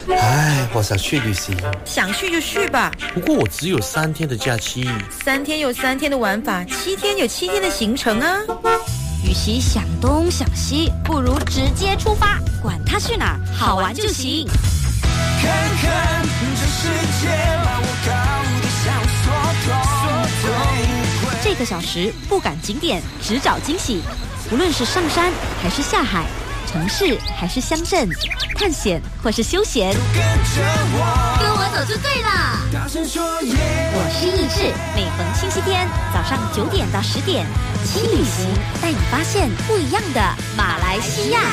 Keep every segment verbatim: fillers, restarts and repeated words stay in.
唉，我想去旅行。 想去就去吧。 不过我只有三天的假期。 三天有三天的玩法，七天有七天的行程啊。 与其想东想西，不如直接出发，管它去哪儿，好玩就行。 看看这世界，把我高的像缩短。 这个小时不赶景点，只找惊喜。无论是上山还是下海，城市还是乡镇，探险或是休闲， 跟着我， 跟我走就对了。 大声说耶！ 我是易志，每逢星期天早上九点到十点，轻旅行带你发现不一样的马来西亚。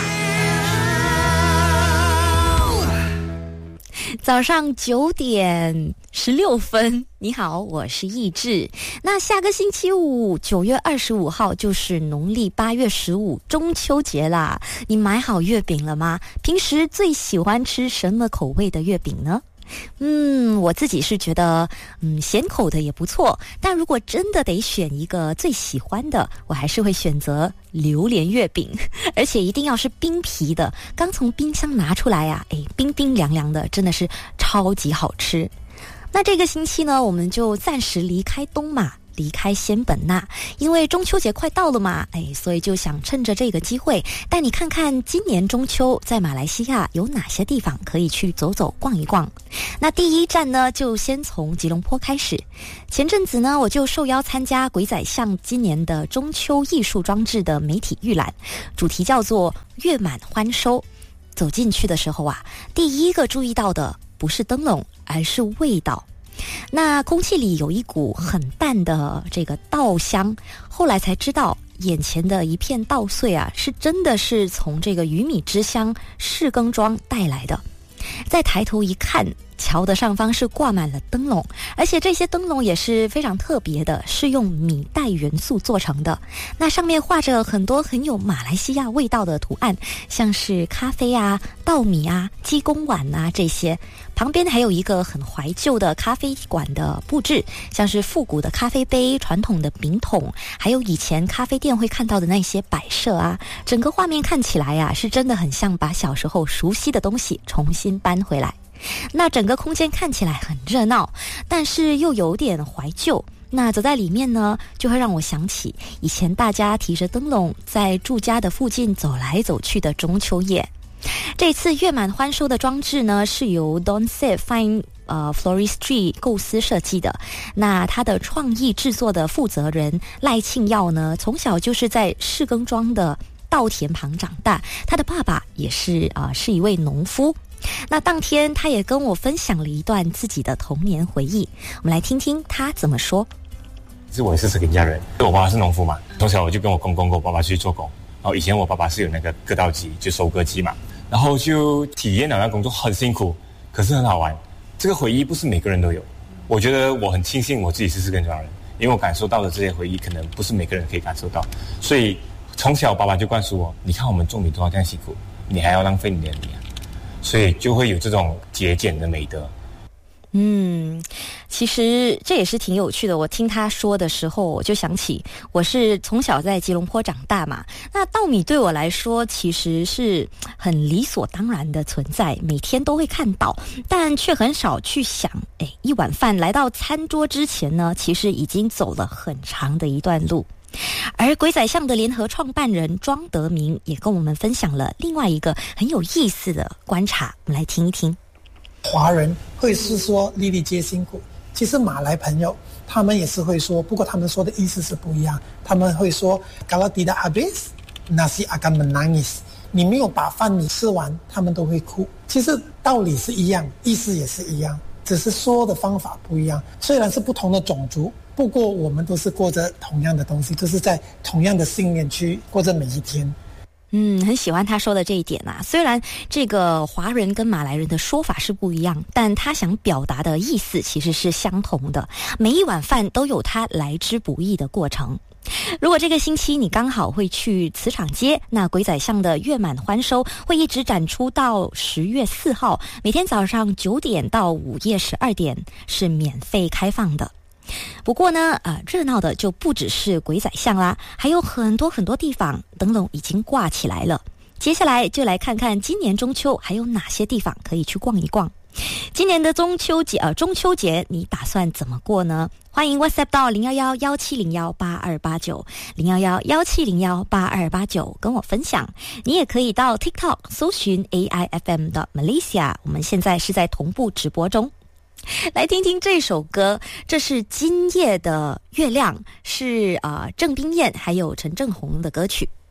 早上九点十六分，你好，我是易志。那下个星期五，九月二十五号就是农历八月十五，中秋节啦。你买好月饼了吗？平时最喜欢吃什么口味的月饼呢？嗯，我自己是觉得，嗯，咸口的也不错。但如果真的得选一个最喜欢的，我还是会选择榴莲月饼，而且一定要是冰皮的，刚从冰箱拿出来呀、啊，哎，冰冰凉凉的，真的是超级好吃。那这个星期呢，我们就暂时离开东马，离开仙本那，因为中秋节快到了嘛，哎，所以就想趁着这个机会带你看看今年中秋在马来西亚有哪些地方可以去走走逛一逛。那第一站呢，就先从吉隆坡开始。前阵子呢，我就受邀参加鬼仔巷今年的中秋艺术装置的媒体预览，主题叫做月满欢收。走进去的时候啊，第一个注意到的不是灯笼，而是味道。那空气里有一股很淡的这个稻香，后来才知道眼前的一片稻穗啊，是真的是从这个鱼米之乡士耕庄带来的。再抬头一看，桥的上方是挂满了灯笼，而且这些灯笼也是非常特别的，是用米袋元素做成的。那上面画着很多很有马来西亚味道的图案，像是咖啡啊、稻米啊、鸡公碗啊这些。旁边还有一个很怀旧的咖啡馆的布置，像是复古的咖啡杯、传统的饼筒，还有以前咖啡店会看到的那些摆设啊。整个画面看起来啊，是真的很像把小时候熟悉的东西重新搬回来。那整个空间看起来很热闹，但是又有点怀旧。那走在里面呢，就会让我想起以前大家提着灯笼在住家的附近走来走去的中秋夜。这次月满欢收的装置呢，是由 Don Save Fine 呃 Floristry 构思设计的。那他的创意制作的负责人赖庆耀呢，从小就是在士耕庄的稻田旁长大，他的爸爸也是啊、呃、是一位农夫。那当天他也跟我分享了一段自己的童年回忆，我们来听听他怎么说。 是我是石根家人，我爸爸是农夫嘛，从小我就跟我公公跟我爸爸去做工。然后以前我爸爸是有那个割稻机，就收割机嘛，然后就体验了那工作很辛苦，可是很好玩。这个回忆不是每个人都有，我觉得我很庆幸我自己是石根庄人，因为我感受到的这些回忆可能不是每个人可以感受到。所以从小爸爸就灌输我，你看我们种米多少这样辛苦，你还要浪费你的米啊，所以就会有这种节俭的美德。 嗯，其实这也是挺有趣的。我听他说的时候，我就想起我是从小在吉隆坡长大嘛，那稻米对我来说其实是很理所当然的存在，每天都会看到，但却很少去想，哎，一碗饭来到餐桌之前呢，其实已经走了很长的一段路。而鬼仔巷的联合创办人庄德明也跟我们分享了另外一个很有意思的观察，我们来听一听。 华人会是说粒粒皆辛苦，其实马来朋友他们也是会说，不过他们说的意思是不一样。他们会说 kalau tidak habis nasi akan menangis， 你没有把饭米吃完，他们都会哭。其实道理是一样，意思也是一样，只是说的方法不一样。虽然是不同的种族，不过我们都是过着同样的东西，就是在同样的信念去过着每一天。 嗯，很喜欢他说的这一点啊。虽然这个华人跟马来人的说法是不一样，但他想表达的意思其实是相同的。每一碗饭都有它来之不易的过程。如果这个星期你刚好会去磁场街，那鬼仔巷的月满欢收会一直展出到十月四号，每天早上九点到午夜十二点是免费开放的。不过呢，啊，热闹的就不只是鬼仔巷啦，还有很多很多地方灯笼已经挂起来了。 接下来就来看看今年中秋还有哪些地方可以去逛一逛。今年的中秋节呃，中秋节你打算怎么过呢？欢迎 WhatsApp 到零一一一七零一八二八九 零一一一七零一八二八九跟我分享。你也可以到 TikTok 搜寻 A I F M 的 Malaysia， 我们现在是在同步直播中。来听听这首歌，这是今夜的月亮，是呃郑冰燕还有陈正红的歌曲。